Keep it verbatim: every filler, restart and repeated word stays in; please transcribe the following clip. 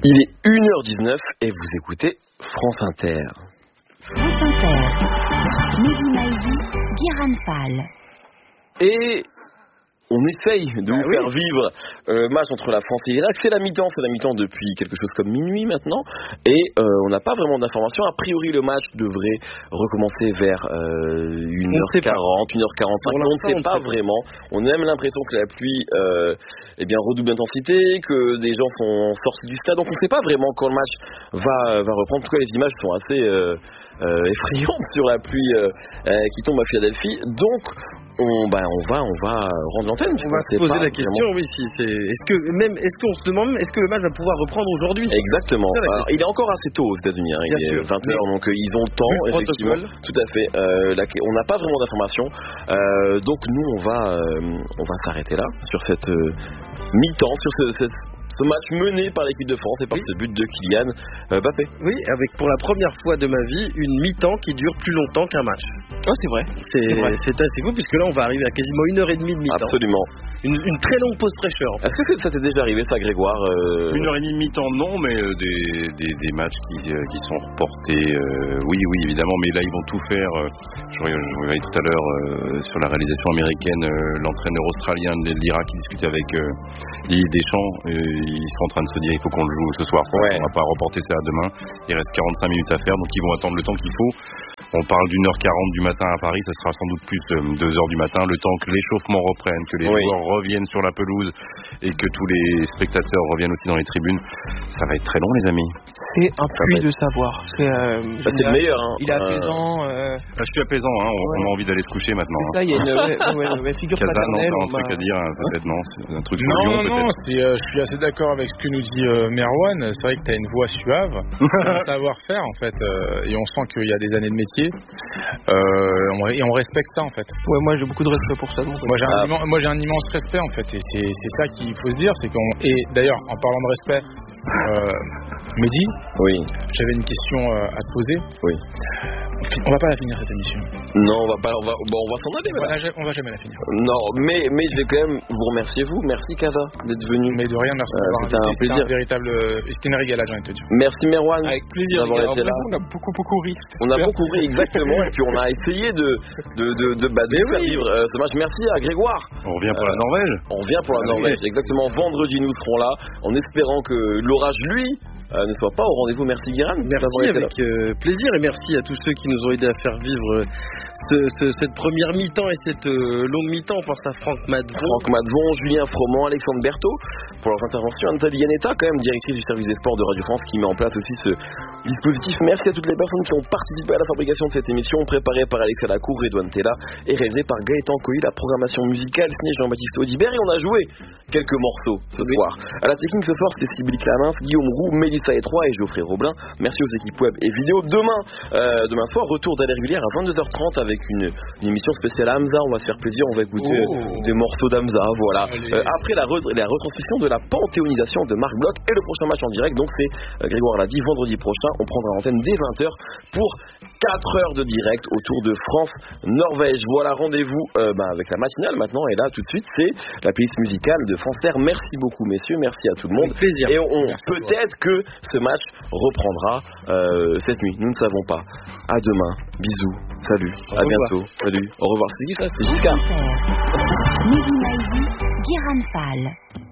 Il est une heure dix-neuf et vous écoutez France Inter. France Inter. Mehdi Maizi, Guérin Fall. Et on essaye de bah vous oui. faire vivre le euh, match entre la France et l'Irak. C'est la mi-temps, c'est la mi-temps depuis quelque chose comme minuit maintenant. Et euh, on n'a pas vraiment d'informations. A priori, le match devrait recommencer vers euh, une heure quarante, une heure quarante-cinq. On ne sait pas vraiment. On a même l'impression que la pluie euh, eh bien, redouble d'intensité, que des gens sont sortis du stade. Donc on ne sait pas vraiment quand le match va, va reprendre. En tout cas, les images sont assez euh, euh, effrayantes sur la pluie euh, euh, qui tombe à Philadelphie. Donc on, bah, on, va, on va rendre l'antenne. On va se poser la question, vraiment... oui, si c'est. Est-ce que même, est-ce qu'on se demande, est-ce que le match va pouvoir reprendre aujourd'hui? Exactement. Alors, il est encore assez tôt aux États-Unis, hein. Il est vingt heures, donc euh, ils ont le temps, le effectivement. Protocole. Tout à fait. Euh, là, on n'a pas vraiment d'informations, euh, donc nous, on va, euh, on va s'arrêter là sur cette euh, mi-temps, sur ce, ce, ce match mené par l'équipe de France et par oui. ce but de Kylian euh, Mbappé. Oui, avec pour la première fois de ma vie une mi-temps qui dure plus longtemps qu'un match. Oh, c'est vrai. C'est, c'est, vrai. c'est assez cool puisque là, on va arriver à quasiment une heure et demie de mi-temps. Absolument. Une, une très longue pause fraîcheur. En fait. Est-ce que c'est, ça t'est déjà arrivé, ça, Grégoire euh... Une heure et demie de mi-temps, non, mais euh, des, des, des matchs qui, euh, qui sont reportés, euh, oui, oui, évidemment, mais là, ils vont tout faire. Euh, je, je voyais tout à l'heure euh, sur la réalisation américaine, euh, l'entraîneur australien de l'Irak qui discutait avec euh, Didier Deschamps. Euh, ils sont en train de se dire il faut qu'on le joue ce soir. Ouais. On va pas reporter ça à demain. Il reste quarante-cinq minutes à faire, donc ils vont attendre le temps qu'il faut. On parle d'une heure quarante du matin à Paris, ça sera sans doute plus euh, deux heures du matin, le temps que l'échauffement reprenne, que les oui. joueurs reviennent sur la pelouse et que tous les spectateurs reviennent aussi dans les tribunes. Ça va être très long, les amis. C'est un puits de savoir. C'est, euh, bah, c'est le meilleur. Hein. Il est apaisant. Euh... Ah, je suis apaisant, hein. on, ouais. on a envie d'aller se coucher maintenant. C'est ça, il y a une ouais, ouais, ouais, figure Kazan, paternelle. Non, t'as un truc à dire, peut-être non, c'est un truc sur non, Lyon, non, peut-être. Non, c'est, euh, je suis assez d'accord avec ce que nous dit euh, Merwan. C'est vrai que t'as une voix suave, un savoir-faire en fait, euh, et on sent qu'il y a des années de métier. Euh, on, et on respecte ça en fait. Ouais, moi j'ai beaucoup de respect pour ça. Donc, moi, j'ai ah. un, immense, moi j'ai un immense respect en fait, et c'est, c'est ça qu'il faut se dire, c'est qu'on. Et d'ailleurs, en parlant de respect, euh, Mehdi, oui. J'avais une question euh, à te poser. Oui. On va pas la finir cette émission. Non, on va pas. On va, bon, on va s'en aller. On va, la, on va jamais la finir. Non, mais mais je vais quand même vous remercier vous. Merci Kaza d'être venu. Mais de rien, merci euh, d'avoir c'était invité. Un plaisir. C'était un véritable. C'était une régalade, j'ai envie de te dire. Merci Merwan. Avec plaisir. D'avoir été là. On a beaucoup beaucoup ri. On a beaucoup ri exactement. Et puis on a essayé de de de de, bah, de faire oui. vivre euh, ce match. Merci à Grégoire. On revient pour euh, la Norvège. On revient pour la Norvège. Exactement. Vendredi nous serons là, en espérant que l'orage lui. Euh, ne soit pas au rendez-vous. Merci Guérin. Merci avec euh, plaisir et merci à tous ceux qui nous ont aidés à faire vivre euh, ce, ce, cette première mi-temps et cette euh, longue mi-temps. On pense à Franck Madvon. Franck Madvon, Julien Froment, Alexandre Berthaud pour leurs interventions. Nathalie Yanetta, quand même directrice du service des sports de Radio France qui met en place aussi ce dispositif. Merci à toutes les personnes qui ont participé à la fabrication de cette émission, préparée par Alexia Lacour, Redouane Tella et réalisée par Gaëtan Coy. La programmation musicale signée Jean-Baptiste Audibert et on a joué quelques morceaux ce oui. soir. À la technique ce soir, c'est Sybille Clamins, Guillaume Roux, Mélissa Etroy et Geoffrey Roblin. Merci aux équipes web et vidéo. Demain, euh, demain soir, retour d'aller régulière à vingt-deux heures trente avec une, une émission spéciale à Hamza. On va se faire plaisir, on va écouter oh. des morceaux d'Hamza. Voilà. Euh, après la, re- la retransmission de la panthéonisation de Marc Bloch et le prochain match en direct. Donc c'est euh, Grégoire l'a dit, vendredi prochain, on prendra l'antenne dès vingt heures pour quatre heures de direct autour de France-Norvège. Voilà, rendez-vous euh, bah, avec la matinale maintenant. Et là, tout de suite, c'est la playlist musicale de France Inter. Merci beaucoup, messieurs. Merci à tout le monde. Avec plaisir. Et on, peut-être que ce match reprendra euh, cette nuit. Nous ne savons pas. À demain. Bisous. Salut. Au à bientôt. Salut. Au revoir. C'est qui ça? C'est Giscard. Mehdi Maizi, Guérin Fall.